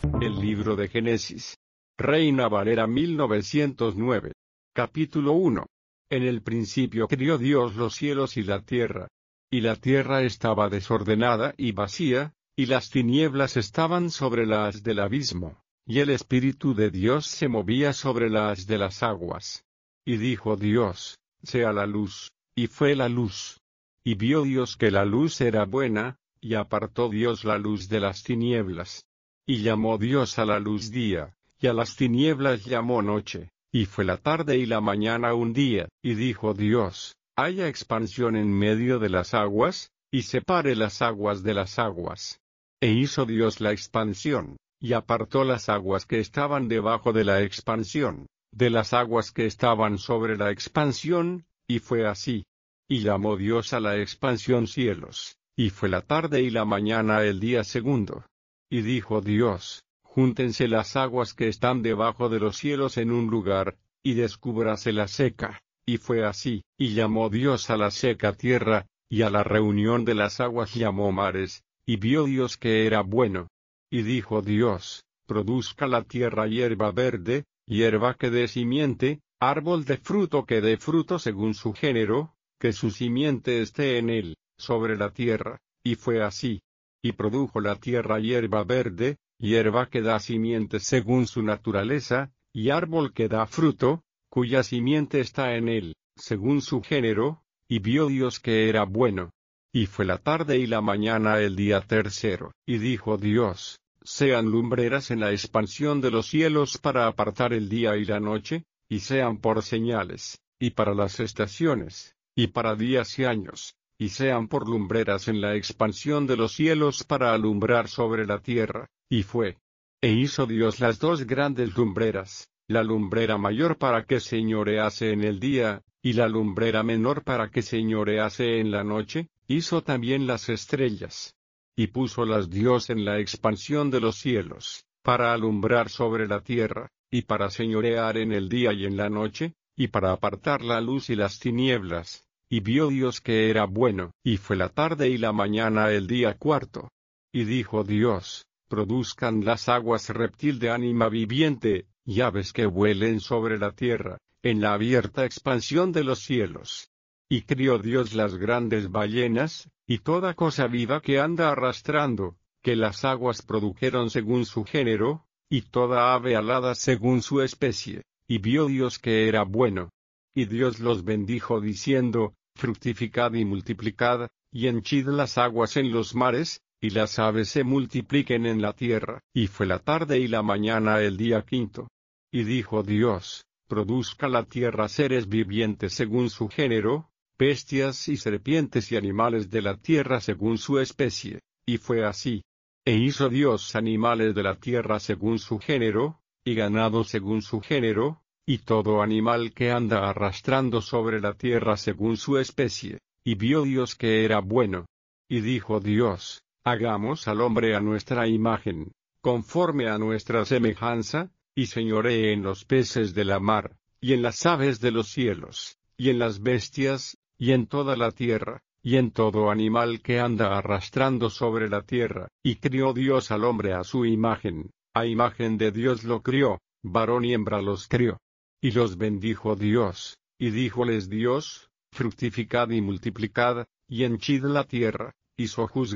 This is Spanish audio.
El libro de Génesis. Reina Valera 1909. Capítulo 1. En el principio crió Dios los cielos y la tierra. Y la tierra estaba desordenada y vacía, y las tinieblas estaban sobre la haz del abismo, y el Espíritu de Dios se movía sobre la haz de las aguas. Y dijo Dios: sea la luz, y fue la luz. Y vio Dios que la luz era buena, y apartó Dios la luz de las tinieblas. Y llamó Dios a la luz día, y a las tinieblas llamó noche, y fue la tarde y la mañana un día. Y dijo Dios: haya expansión en medio de las aguas, y separe las aguas de las aguas. E hizo Dios la expansión, y apartó las aguas que estaban debajo de la expansión, de las aguas que estaban sobre la expansión, y fue así. Y llamó Dios a la expansión cielos, y fue la tarde y la mañana el día segundo. Y dijo Dios: júntense las aguas que están debajo de los cielos en un lugar, y descúbrase la seca. Y fue así. Y llamó Dios a la seca tierra, y a la reunión de las aguas llamó mares, y vio Dios que era bueno. Y dijo Dios: produzca la tierra hierba verde, hierba que dé simiente, árbol de fruto que dé fruto según su género, que su simiente esté en él, sobre la tierra. Y fue así. Y produjo la tierra hierba verde, hierba que da simiente según su naturaleza, y árbol que da fruto, cuya simiente está en él, según su género. Y vio Dios que era bueno. Y fue la tarde y la mañana el día tercero. Y dijo Dios: sean lumbreras en la expansión de los cielos para apartar el día y la noche, y sean por señales, y para las estaciones, y para días y años, y sean por lumbreras en la expansión de los cielos para alumbrar sobre la tierra. Y fue. E hizo Dios las dos grandes lumbreras, la lumbrera mayor para que señorease en el día, y la lumbrera menor para que señorease en la noche. Hizo también las estrellas. Y púsolas Dios en la expansión de los cielos, para alumbrar sobre la tierra, y para señorear en el día y en la noche, y para apartar la luz y las tinieblas. Y vio Dios que era bueno. Y fue la tarde y la mañana el día cuarto. Y dijo Dios: produzcan las aguas reptil de ánima viviente, y aves que vuelen sobre la tierra, en la abierta expansión de los cielos. Y crió Dios las grandes ballenas, y toda cosa viva que anda arrastrando, que las aguas produjeron según su género, y toda ave alada según su especie. Y vio Dios que era bueno. Y Dios los bendijo diciendo: fructificad y multiplicad, y henchid las aguas en los mares, y las aves se multipliquen en la tierra. Y fue la tarde y la mañana el día quinto. Y dijo Dios: produzca la tierra seres vivientes según su género, bestias y serpientes y animales de la tierra según su especie. Y fue así. E hizo Dios animales de la tierra según su género, y ganado según su género, y todo animal que anda arrastrando sobre la tierra según su especie. Y vio Dios que era bueno. Y dijo Dios: hagamos al hombre a nuestra imagen, conforme a nuestra semejanza, y señoree en los peces de la mar, y en las aves de los cielos, y en las bestias, y en toda la tierra, y en todo animal que anda arrastrando sobre la tierra. Y crió Dios al hombre a su imagen, a imagen de Dios lo crió, varón y hembra los crió. Y los bendijo Dios, y díjoles Dios: fructificad y multiplicad, y henchid la tierra, y sojuzgad